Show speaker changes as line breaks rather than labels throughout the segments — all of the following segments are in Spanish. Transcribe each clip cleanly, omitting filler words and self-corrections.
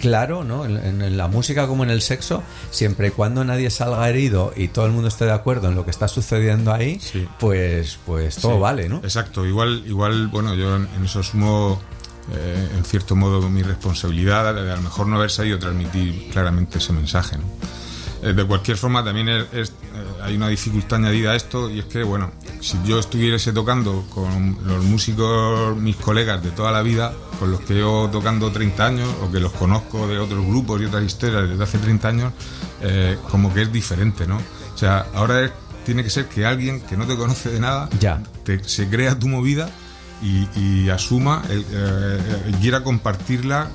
claro, ¿no? En la música como en el sexo, siempre y cuando nadie salga herido y todo el mundo esté de acuerdo en lo que está sucediendo ahí,
sí.
pues todo
Sí,
vale, ¿no?
Exacto, igual bueno, yo en eso asumo en cierto modo mi responsabilidad de a lo mejor no haber sabido transmitir claramente ese mensaje, ¿no? De cualquier forma también hay una dificultad añadida a esto, y es que bueno, si yo estuviese tocando con los músicos, mis colegas de toda la vida, con los que llevo tocando 30 años, o que los conozco de otros grupos y otras historias desde hace 30 años, como que es diferente, ¿no? O sea, ahora tiene que ser que alguien que no te conoce de nada se crea tu movida y asuma y quiera compartirla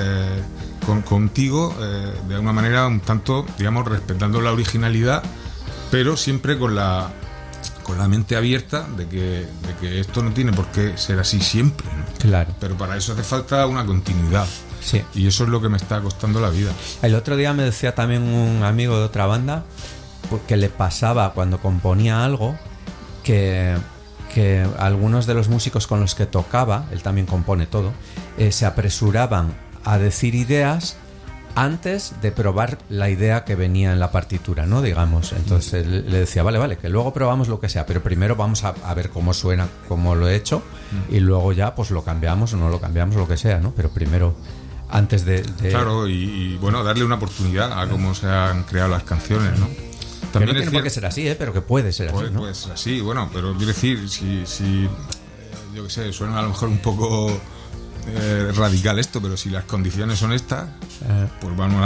contigo de una manera un tanto, digamos, respetando la originalidad, pero siempre con la mente abierta de que esto no tiene por qué ser así siempre, ¿no?
Claro.
Pero para eso hace falta una continuidad.
Sí.
Y eso es lo que me está costando la vida.
El otro día me decía también un amigo de otra banda que le pasaba cuando componía algo que algunos de los músicos con los que tocaba, él también compone todo, se apresuraban a decir ideas antes de probar la idea que venía en la partitura, ¿no? Digamos. Entonces le decía, vale, que luego probamos lo que sea, pero primero vamos a ver cómo suena, cómo lo he hecho, y luego ya pues lo cambiamos o no lo cambiamos, lo que sea, ¿no? Pero primero, antes de...
Claro, y bueno, darle una oportunidad a cómo se han creado las canciones, ¿no?
También no tiene por qué ser así, pero que puede ser así, ¿no?
Puede ser así, bueno, pero quiero decir, si yo qué sé, suena a lo mejor un poco radical esto, pero si las condiciones son estas, pues vamos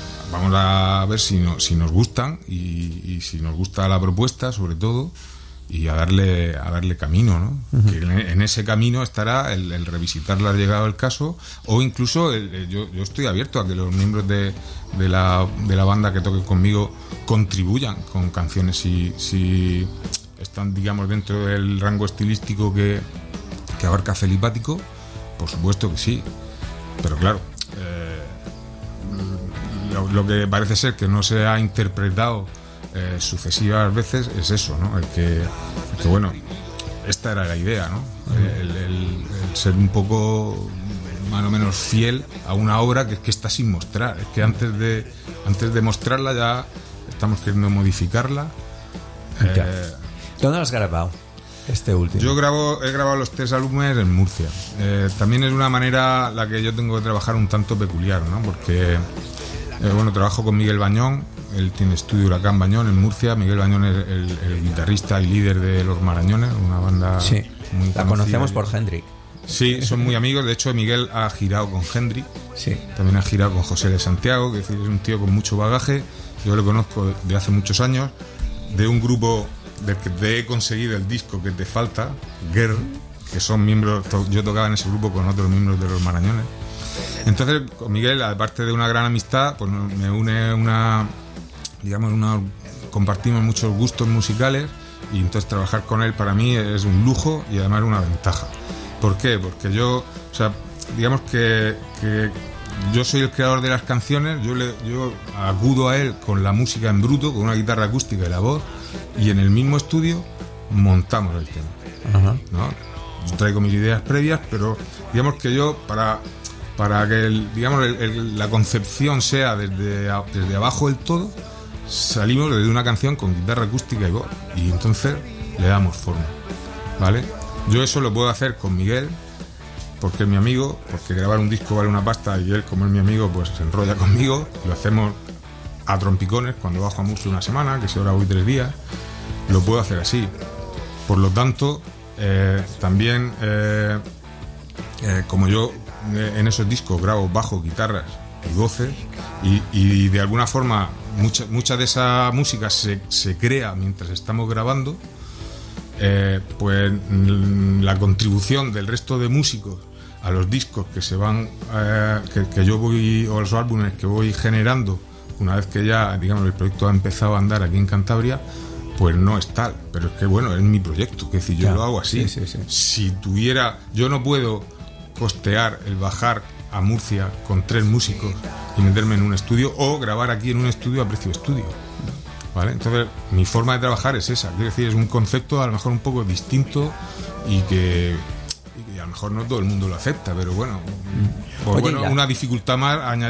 a ver si nos gustan y si nos gusta la propuesta, sobre todo, y a darle camino, ¿no? Uh-huh. Que en ese camino estará el revisitarla llegado el caso, o incluso yo estoy abierto a que los miembros de la banda que toquen conmigo contribuyan con canciones si están, digamos, dentro del rango estilístico que abarca Felipático. Por supuesto que sí, pero claro, lo que parece ser que no se ha interpretado sucesivas veces es eso, ¿no? El que bueno, esta era la idea, ¿no? El ser un poco más o menos fiel a una obra que está sin mostrar. Es que antes de mostrarla ya estamos queriendo modificarla.
¿Dónde lo has grabado? Este último.
Yo he grabado los 3 álbumes en Murcia. También es una manera la que yo tengo de trabajar un tanto peculiar, ¿no? Porque bueno, trabajo con Miguel Bañón. Él tiene estudio Huracán Bañón en Murcia. Miguel Bañón es el guitarrista y líder de Los Marañones, una banda muy conocida.
La conocemos por Hendrik.
Sí, son muy amigos. De hecho, Miguel ha girado con Hendrik.
Sí.
También ha girado con José de Santiago, que es un tío con mucho bagaje. Yo lo conozco de hace muchos años, de un grupo del que te he conseguido el disco que te falta, Girl, que son miembros. Yo tocaba en ese grupo con otros miembros de Los Marañones. Entonces, con Miguel, aparte de una gran amistad, pues me une compartimos muchos gustos musicales, y entonces trabajar con él para mí es un lujo y además una ventaja. ¿Por qué? Porque yo, o sea, digamos que yo soy el creador de las canciones, yo acudo a él con la música en bruto, con una guitarra acústica y la voz, y en el mismo estudio montamos el tema.
Ajá.
¿No? Yo traigo mis ideas previas, pero digamos que yo para que la concepción sea desde abajo del todo, salimos desde una canción con guitarra acústica y voz, y entonces le damos forma, ¿vale? Yo eso lo puedo hacer con Miguel porque es mi amigo, porque grabar un disco vale una pasta, y él, como es mi amigo, pues se enrolla conmigo. Lo hacemos a trompicones cuando bajo a Murcia una semana, que si ahora voy 3 días, lo puedo hacer así. Por lo tanto, también como yo en esos discos grabo bajo, guitarras y voces, y de alguna forma mucha de esa música se crea mientras estamos grabando, pues la contribución del resto de músicos a los discos que se van que yo voy, o los álbumes que voy generando una vez que ya, digamos, el proyecto ha empezado a andar aquí en Cantabria, pues no es tal. Pero es que bueno, es mi proyecto, que si yo lo hago así,
sí.
Si yo no puedo costear el bajar a Murcia con 3 músicos y meterme en un estudio, o grabar aquí en un estudio a precio estudio, ¿vale? Entonces mi forma de trabajar es esa. Quiero decir, es un concepto a lo mejor un poco distinto, y que a lo mejor no todo el mundo lo acepta, pero bueno, pues, una dificultad más añadida